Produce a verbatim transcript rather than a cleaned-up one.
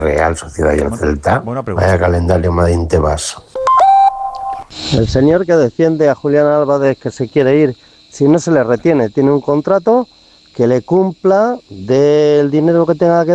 Real Sociedad y el Celta. Buena pregunta. Vaya calendario más de Tebas. El señor que defiende a Julián Álvarez, que se quiere ir, si no se le retiene, tiene un contrato, que le cumpla del dinero que tenga que